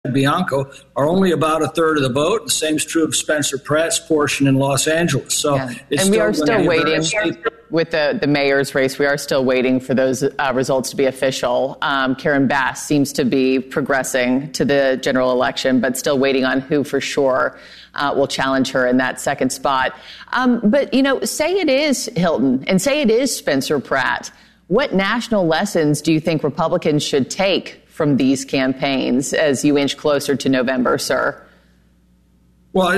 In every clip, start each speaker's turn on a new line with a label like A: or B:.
A: Bianco are only about a third of the vote. The same is true of Spencer Pratt's portion in Los Angeles. So,
B: and we are still waiting with the mayor's race. We are still waiting for those results to be official. Karen Bass seems to be progressing to the general election, but still waiting on who for sure will challenge her in that second spot. But, say it is Hilton and say it is Spencer Pratt. What national lessons do you think Republicans should take from these campaigns as you inch closer to November, sir?
A: Well,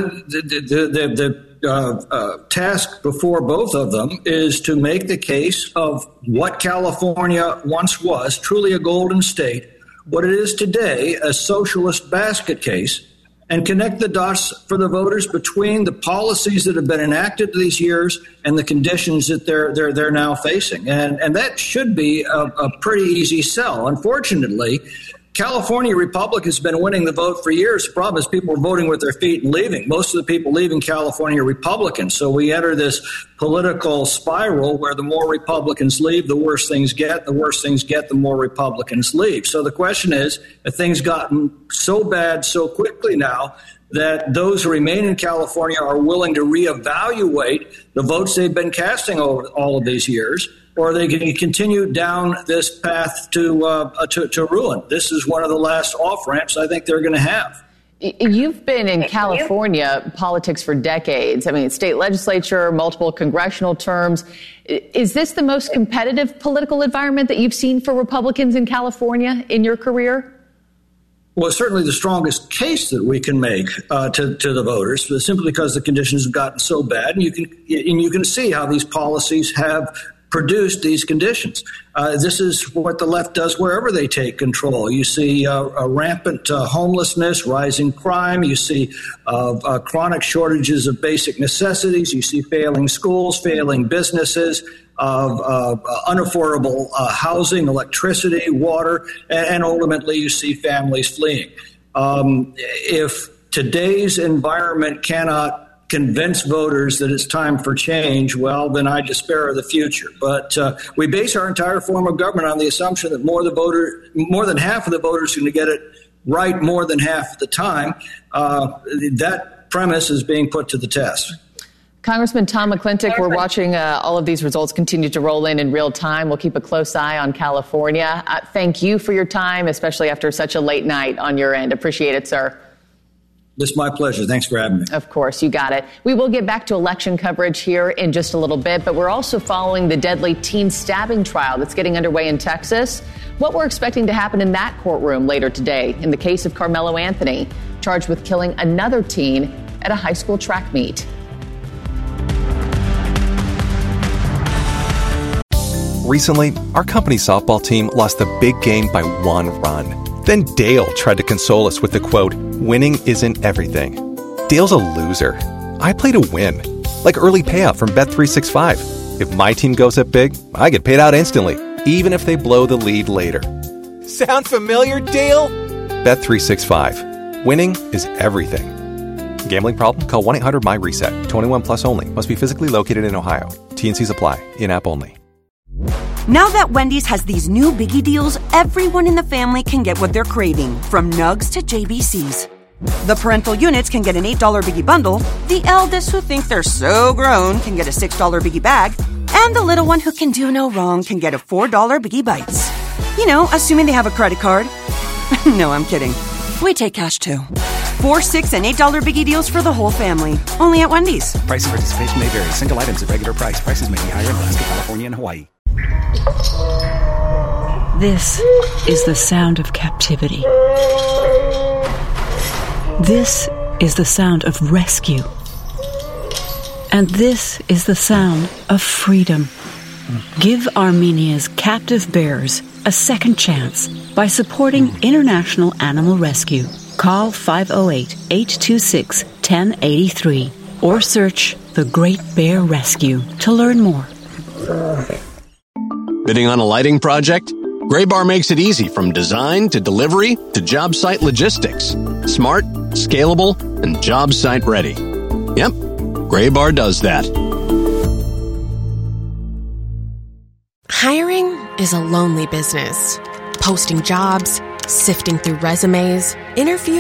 A: the task before both of them is to make the case of what California once was, truly a golden state, what it is today, a socialist basket case, and connect the dots for the voters between the policies that have been enacted these years and the conditions that they're now facing. And that should be a pretty easy sell. Unfortunately, California Republic has been winning the vote for years. The problem is people are voting with their feet and leaving. Most of the people leaving California are Republicans. So we enter this political spiral where the more Republicans leave, the worse things get. The worse things get, the more Republicans leave. So the question is, have things gotten so bad so quickly now that those who remain in California are willing to reevaluate the votes they've been casting over all of these years? Or are they going to continue down this path to ruin? This is one of the last off-ramps I think they're going to have.
B: You've been in California politics for decades. I mean, state legislature, multiple congressional terms. Is this the most competitive political environment that you've seen for Republicans in California in your career?
A: Well, it's certainly the strongest case that we can make to the voters, simply because the conditions have gotten so bad. And you can see how these policies have produced these conditions. This is what the left does wherever they take control. You see rampant homelessness, rising crime. You see chronic shortages of basic necessities. You see failing schools, failing businesses, unaffordable housing, electricity, water, and ultimately you see families fleeing. If today's environment cannot convince voters that it's time for change, well, then I despair of the future. But we base our entire form of government on the assumption that more than half of the voters are going to get it right more than half of the time. That premise is being put to the test.
B: Congressman Tom McClintock, we're watching all of these results continue to roll in real time. We'll keep a close eye on California. Thank you for your time, especially after such a late night on your end. Appreciate it, sir.
A: It's my pleasure. Thanks for having me.
B: Of course, you got it. We will get back to election coverage here in just a little bit, but we're also following the deadly teen stabbing trial that's getting underway in Texas. What we're expecting to happen in that courtroom later today in the case of Carmelo Anthony, charged with killing another teen at a high school track meet.
C: Recently, our company's softball team lost the big game by 1 run. Then Dale tried to console us with the quote, "Winning isn't everything." Dale's a loser. I play to win. Like early payout from Bet365. If my team goes up big, I get paid out instantly, even if they blow the lead later. Sound familiar, Dale? Bet365. Winning is everything. Gambling problem? Call 1-800-MY-RESET. 21 plus only. Must be physically located in Ohio. T&Cs apply. In-app only.
D: Now that Wendy's has these new Biggie deals, everyone in the family can get what they're craving, from Nugs to JBCs. The parental units can get an $8 Biggie bundle, the eldest who think they're so grown can get a $6 Biggie bag, and the little one who can do no wrong can get a $4 Biggie Bites. You know, assuming they have a credit card. No, I'm kidding. We take cash too. 4, 6, and $8 Biggie deals for the whole family. Only at Wendy's.
E: Price and participation may vary. Single items at regular price. Prices may be higher in Alaska, California, and Hawaii.
F: This is the sound of captivity. This is the sound of rescue. And this is the sound of freedom. Give Armenia's captive bears a second chance by supporting International Animal Rescue. Call 508-826-1083 or search The Great Bear Rescue to learn more.
G: Bidding on a lighting project? Graybar makes it easy from design to delivery to job site logistics. Smart, scalable, and job site ready. Yep, Graybar does that.
H: Hiring is a lonely business. Posting jobs, sifting through resumes, interviewing